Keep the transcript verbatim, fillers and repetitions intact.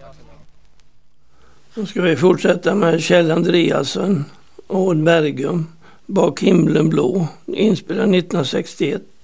Då ska vi fortsätta med Kjell Andreasson och Odd Bergum. Bak himlen blå, inspelad nittonhundrasextioett.